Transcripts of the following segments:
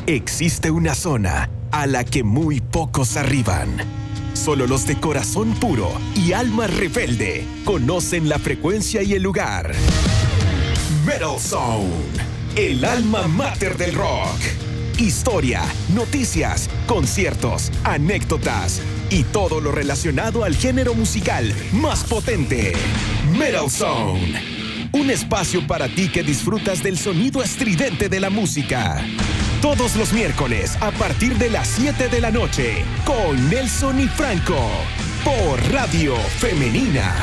Existe una zona a la que muy pocos arriban. Solo los de corazón puro y alma rebelde conocen la frecuencia y el lugar. Metal Zone, el alma mater del rock. Historia, noticias, conciertos, anécdotas y todo lo relacionado al género musical más potente. Metal Zone, un espacio para ti que disfrutas del sonido estridente de la música. Todos los miércoles a partir de las 7 de la noche con Nelson y Franco por Radio Femenina.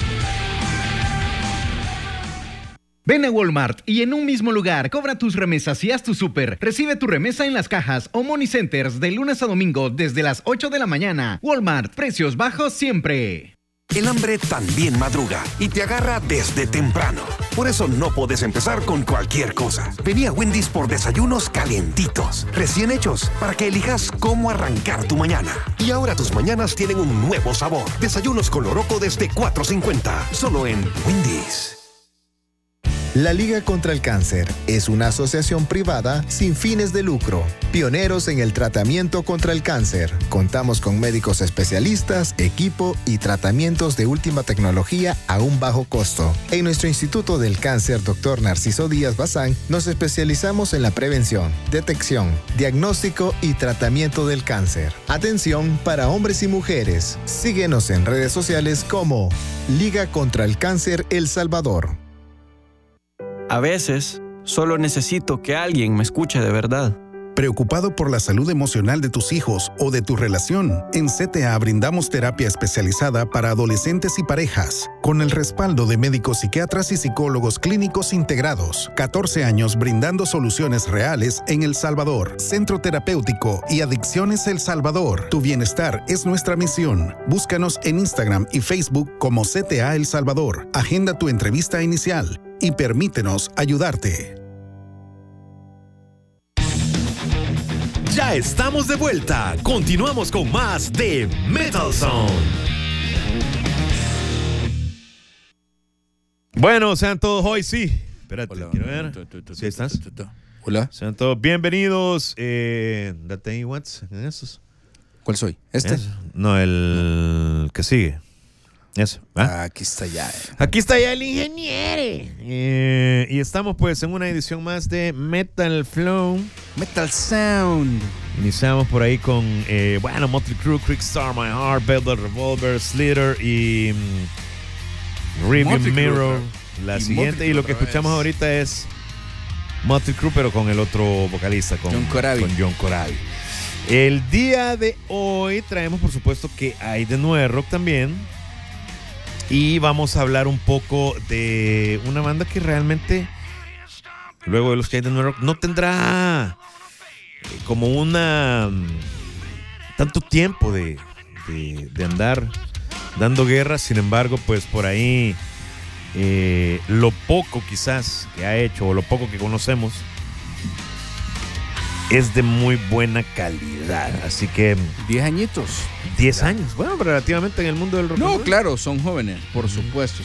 Ven a Walmart y en un mismo lugar cobra tus remesas y haz tu súper. Recibe tu remesa en las cajas o money centers de lunes a domingo desde las 8 de la mañana. Walmart, precios bajos siempre. El hambre también madruga y te agarra desde temprano. Por eso no puedes empezar con cualquier cosa. Vení a Wendy's por desayunos calientitos, recién hechos, para que elijas cómo arrancar tu mañana. Y ahora tus mañanas tienen un nuevo sabor. Desayunos con loroco desde $4.50, solo en Wendy's. La Liga contra el Cáncer es una asociación privada sin fines de lucro, pioneros en el tratamiento contra el cáncer. Contamos con médicos especialistas, equipo y tratamientos de última tecnología a un bajo costo. En nuestro Instituto del Cáncer, Dr. Narciso Díaz Bazán, nos especializamos en la prevención, detección, diagnóstico y tratamiento del cáncer. Atención para hombres y mujeres. Síguenos en redes sociales como Liga contra el Cáncer El Salvador. A veces, solo necesito que alguien me escuche de verdad. ¿Preocupado por la salud emocional de tus hijos o de tu relación? En CTA brindamos terapia especializada para adolescentes y parejas, con el respaldo de médicos psiquiatras y psicólogos clínicos integrados. 14 años brindando soluciones reales en El Salvador. Centro Terapéutico y Adicciones El Salvador. Tu bienestar es nuestra misión. Búscanos en Instagram y Facebook como CTA El Salvador. Agenda tu entrevista inicial y permítenos ayudarte. Ya estamos de vuelta. Continuamos con más de Metal Zone. Bueno, sean todos hoy, sí. Espérate, Hola. quiero ver. ¿Sí estás? Hola. Sean todos bienvenidos. Date ahí, what's en esos. ¿Cuál soy? ¿Este? Eso. No, el que sigue. Eso. Aquí está ya. Aquí está ya el ingeniero. Y estamos pues en una edición más de Metal Flow. Metal Sound. Iniciamos por ahí con, Motley Crue, Quickstar My Heart, Velvet Revolver, Slither y Review Mirror. La siguiente, y lo que escuchamos ahorita es Motley Crue, pero con el otro vocalista, con John Corabi. El día de hoy traemos, por supuesto, que hay de Nueva Rock también. Y vamos a hablar un poco de una banda que realmente, luego de los que hay de Nueva Rock, no tendrá como tanto tiempo de andar dando guerra. Sin embargo, pues por ahí lo poco quizás que ha hecho o lo poco que conocemos es de muy buena calidad. Así que 10 añitos. 10 años. Bueno, relativamente en el mundo del rock. No, claro, son jóvenes, por supuesto.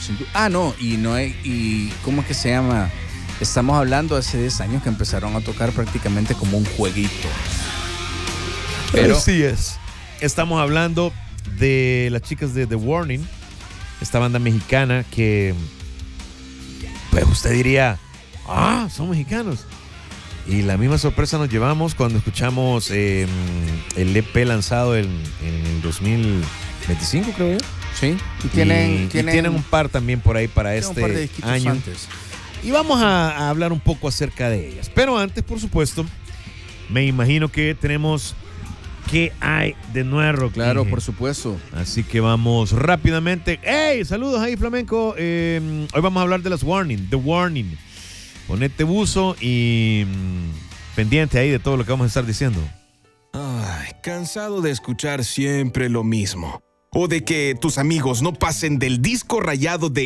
Y ¿cómo es que se llama? Estamos hablando hace 10 años que empezaron a tocar prácticamente como un jueguito. Pero sí es. Estamos hablando de las chicas de The Warning, esta banda mexicana que, pues usted diría, son mexicanos. Y la misma sorpresa nos llevamos cuando escuchamos el EP lanzado en el 2025, creo yo. Sí. Y tienen un par también por ahí para este año. Antes. Y vamos a hablar un poco acerca de ellas. Pero antes, por supuesto, me imagino que tenemos ¿qué hay de nuevo? Claro, por supuesto. Así que vamos rápidamente. ¡Hey! Saludos ahí, Flamenco. Hoy vamos a hablar de las Warning, The Warning. Ponete buzo y pendiente ahí de todo lo que vamos a estar diciendo. Ay, cansado de escuchar siempre lo mismo. O de que tus amigos no pasen del disco rayado de...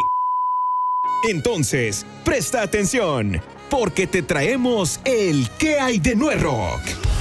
Entonces, presta atención, porque te traemos el ¿Qué hay de Nueva Rock?